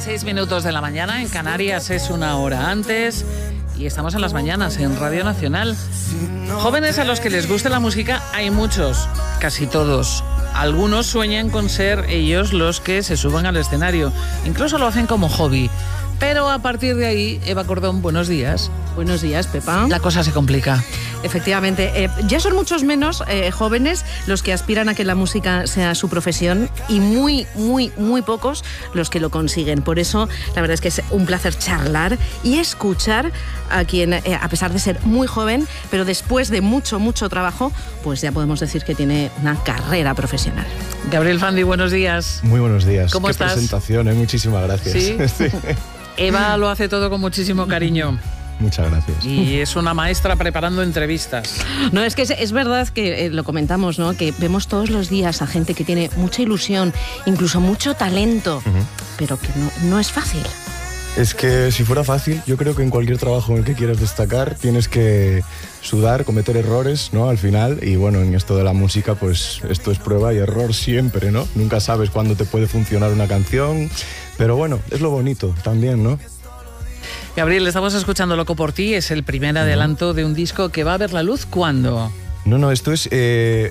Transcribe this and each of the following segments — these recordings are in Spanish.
6 minutos de la mañana, en Canarias es una hora antes y estamos en las mañanas en Radio Nacional. Jóvenes a los que les guste la música hay muchos, casi todos. Algunos sueñan con ser ellos los que se suban al escenario, incluso lo hacen como hobby. Pero a partir de ahí, Eva Cordón, buenos días. Buenos días, Pepa. La cosa se complica. Efectivamente, ya son muchos menos jóvenes los que aspiran a que la música sea su profesión y muy pocos los que lo consiguen. Por eso, la verdad es que es un placer charlar y escuchar a quien, a pesar de ser muy joven, pero después de mucho trabajo, pues ya podemos decir que tiene una carrera profesional. Gabriel Fandi, buenos días. Muy buenos días. ¿Cómo estás? Qué presentación, muchísimas gracias. ¿Sí? Sí. Eva lo hace todo con muchísimo cariño. Muchas gracias. Y es una maestra preparando entrevistas. No, es que es verdad que lo comentamos, ¿no? Que vemos todos los días a gente que tiene mucha ilusión, incluso mucho talento, pero que no es fácil. Es que si fuera fácil, yo creo que en cualquier trabajo en el que quieras destacar tienes que sudar, cometer errores, ¿no? Al final, y bueno, en esto de la música, pues esto es prueba y error siempre, ¿no? Nunca sabes cuándo te puede funcionar una canción, pero bueno, es lo bonito también, ¿no? Gabriel, estamos escuchando Loco por ti, es el primer adelanto de un disco que va a ver la luz, ¿cuándo? No, esto es es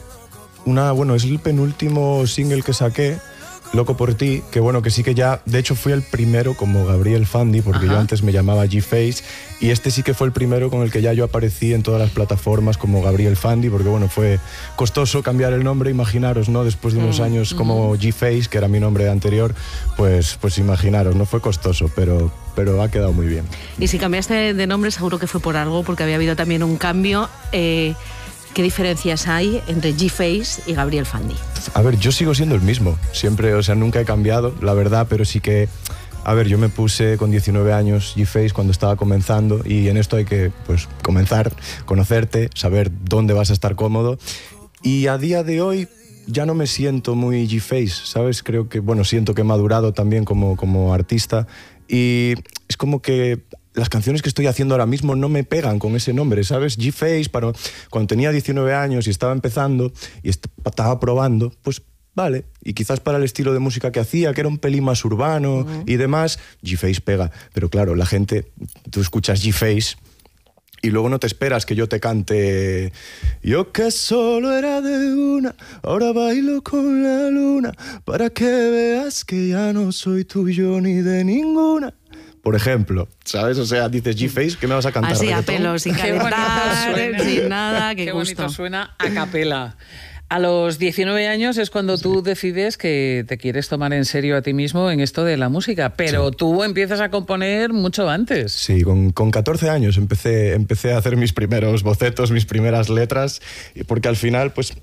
el penúltimo single que saqué, Loco por ti, que bueno, que sí que ya, de hecho fui el primero como Gabriel Fandi, porque yo antes me llamaba G-Face, y este sí que fue el primero con el que ya yo aparecí en todas las plataformas como Gabriel Fandi, porque bueno, fue costoso cambiar el nombre, imaginaros, ¿no? Después de unos años como G-Face, que era mi nombre anterior, pues imaginaros, no fue costoso, pero ha quedado muy bien. Y si cambiaste de nombre seguro que fue por algo, porque había habido también un cambio. ¿Qué diferencias hay entre G-Face y Gabriel Fandi? A ver, yo sigo siendo el mismo, siempre, o sea, nunca he cambiado, la verdad, pero sí que, a ver, yo me puse con 19 años G-Face cuando estaba comenzando y en esto hay que, pues, comenzar, conocerte, saber dónde vas a estar cómodo y a día de hoy ya no me siento muy G-Face, ¿sabes? Creo que, bueno, siento que he madurado también como artista y es como que las canciones que estoy haciendo ahora mismo no me pegan con ese nombre, ¿sabes? G-Face, cuando tenía 19 años y estaba empezando y estaba probando, pues vale. Y quizás para el estilo de música que hacía, que era un pelín más urbano y demás, G-Face pega. Pero claro, la gente, tú escuchas G-Face y luego no te esperas que yo te cante yo que solo era de una, ahora bailo con la luna, para que veas que ya no soy tuyo ni de ninguna. Por ejemplo, ¿sabes? O sea, dices G-Face, ¿qué me vas a cantar? Así, a ¿reggaetón? pelo, sin calentar, sin nada, qué gusto. Bonito suena a capela. A los 19 años es cuando tú decides que te quieres tomar en serio a ti mismo en esto de la música, pero tú empiezas a componer mucho antes. Sí, con 14 años empecé a hacer mis primeros bocetos, mis primeras letras, porque al final, pues